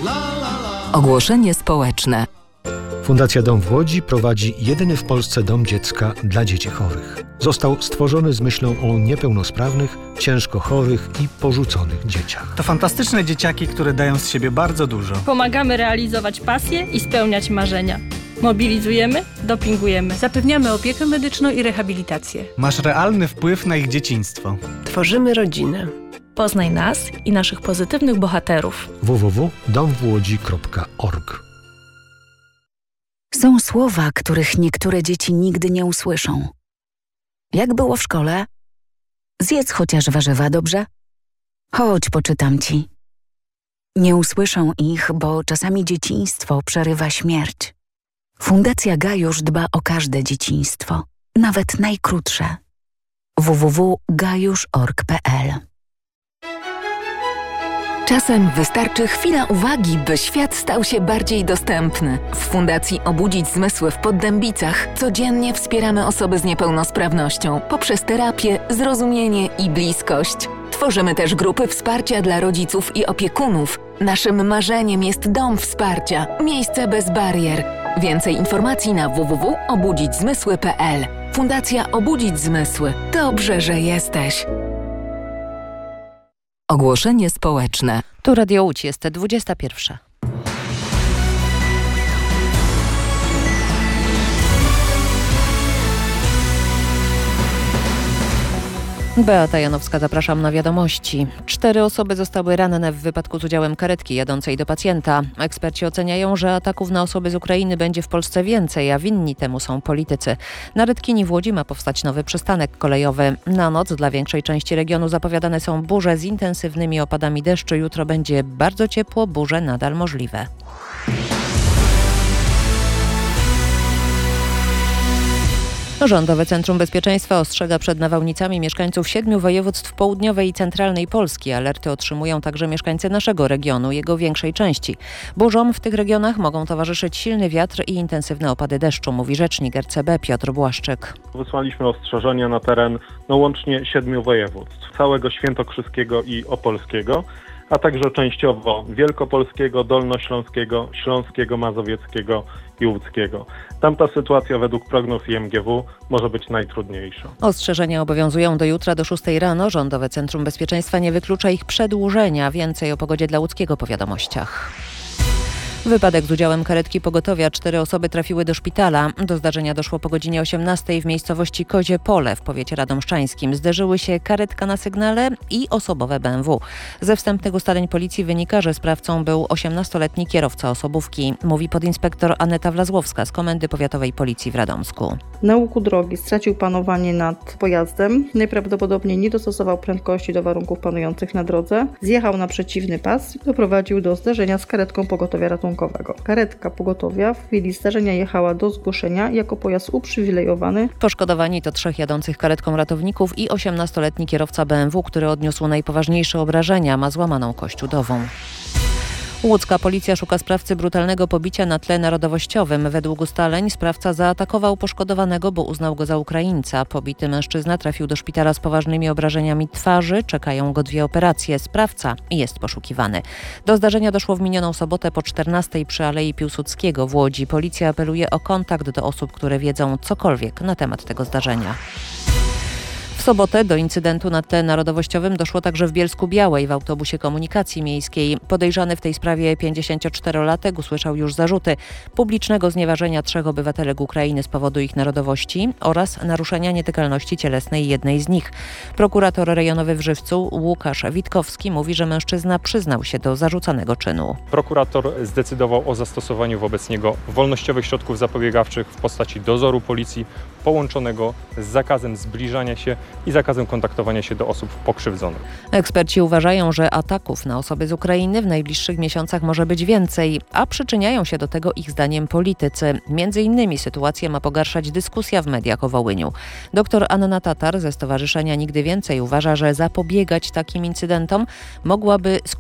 Ogłoszenie społeczne. Fundacja Dom w Łodzi prowadzi jedyny w Polsce dom dziecka dla dzieci chorych. Został stworzony z myślą o niepełnosprawnych, ciężko chorych i porzuconych dzieciach. To fantastyczne dzieciaki, które dają z siebie bardzo dużo. Pomagamy realizować pasje i spełniać marzenia. Mobilizujemy, dopingujemy. Zapewniamy opiekę medyczną i rehabilitację. Masz realny wpływ na ich dzieciństwo. Tworzymy rodzinę. Poznaj nas i naszych pozytywnych bohaterów. www.domwłodzi.org. Są słowa, których niektóre dzieci nigdy nie usłyszą. Jak było w szkole? Zjedz chociaż warzywa, dobrze? Chodź, poczytam ci. Nie usłyszą ich, bo czasami dzieciństwo przerywa śmierć. Fundacja Gajusz dba o każde dzieciństwo, nawet najkrótsze. www.gajusz.org.pl. Czasem wystarczy chwila uwagi, by świat stał się bardziej dostępny. W Fundacji Obudzić Zmysły w Poddębicach codziennie wspieramy osoby z niepełnosprawnością poprzez terapię, zrozumienie i bliskość. Tworzymy też grupy wsparcia dla rodziców i opiekunów. Naszym marzeniem jest dom wsparcia, miejsce bez barier. Więcej informacji na www.obudzićzmysły.pl. Fundacja Obudzić Zmysły. Dobrze, że jesteś. Ogłoszenie społeczne. Tu Radio Łódź, jest 21. Beata Janowska, zapraszam na wiadomości. 4 osoby zostały ranne w wypadku z udziałem karetki jadącej do pacjenta. Eksperci oceniają, że ataków na osoby z Ukrainy będzie w Polsce więcej, a winni temu są politycy. Na Rytkini w Łodzi ma powstać nowy przystanek kolejowy. Na noc dla większej części regionu zapowiadane są burze z intensywnymi opadami deszczu. Jutro będzie bardzo ciepło, burze nadal możliwe. Rządowe Centrum Bezpieczeństwa ostrzega przed nawałnicami mieszkańców 7 województw południowej i centralnej Polski. Alerty otrzymują także mieszkańcy naszego regionu, jego większej części. Burzom w tych regionach mogą towarzyszyć silny wiatr i intensywne opady deszczu, mówi rzecznik RCB Piotr Błaszczyk. Wysłaliśmy ostrzeżenia na teren łącznie 7 województw, całego świętokrzyskiego i opolskiego, a także częściowo wielkopolskiego, dolnośląskiego, śląskiego, mazowieckiego i łódzkiego. Tamta sytuacja według prognoz IMGW może być najtrudniejsza. Ostrzeżenia obowiązują do jutra do 6 rano. Rządowe Centrum Bezpieczeństwa nie wyklucza ich przedłużenia. Więcej o pogodzie dla łódzkiego po wiadomościach. Wypadek z udziałem karetki pogotowia. 4 osoby trafiły do szpitala. Do zdarzenia doszło po godzinie 18 w miejscowości Kozie Pole w powiecie radomszczańskim. Zderzyły się karetka na sygnale i osobowe BMW. Ze wstępnych ustaleń policji wynika, że sprawcą był 18-letni kierowca osobówki, mówi podinspektor Aneta Wlazłowska z Komendy Powiatowej Policji w Radomsku. Na łuku drogi stracił panowanie nad pojazdem. Najprawdopodobniej nie dostosował prędkości do warunków panujących na drodze. Zjechał na przeciwny pas i doprowadził do zderzenia z karetką pogotowia ratunkowego. Karetka pogotowia w chwili zdarzenia jechała do zgłoszenia jako pojazd uprzywilejowany. Poszkodowani to 3 jadących karetką ratowników i 18-letni kierowca BMW, który odniósł najpoważniejsze obrażenia, ma złamaną kość udową. Łódzka policja szuka sprawcy brutalnego pobicia na tle narodowościowym. Według ustaleń sprawca zaatakował poszkodowanego, bo uznał go za Ukraińca. Pobity mężczyzna trafił do szpitala z poważnymi obrażeniami twarzy. Czekają go 2 operacje. Sprawca jest poszukiwany. Do zdarzenia doszło w minioną sobotę po 14 przy Alei Piłsudskiego w Łodzi. Policja apeluje o kontakt do osób, które wiedzą cokolwiek na temat tego zdarzenia. W sobotę do incydentu na tle narodowościowym doszło także w Bielsku-Białej w autobusie komunikacji miejskiej. Podejrzany w tej sprawie 54-latek usłyszał już zarzuty publicznego znieważenia 3 obywatelek Ukrainy z powodu ich narodowości oraz naruszenia nietykalności cielesnej jednej z nich. Prokurator rejonowy w Żywcu Łukasz Witkowski mówi, że mężczyzna przyznał się do zarzucanego czynu. Prokurator zdecydował o zastosowaniu wobec niego wolnościowych środków zapobiegawczych w postaci dozoru policji połączonego z zakazem zbliżania się i zakazem kontaktowania się do osób pokrzywdzonych. Eksperci uważają, że ataków na osoby z Ukrainy w najbliższych miesiącach może być więcej, a przyczyniają się do tego ich zdaniem politycy. Między innymi sytuację ma pogarszać dyskusja w mediach o Wołyniu. Dr Anna Tatar ze Stowarzyszenia Nigdy Więcej uważa, że zapobiegać takim incydentom mogłaby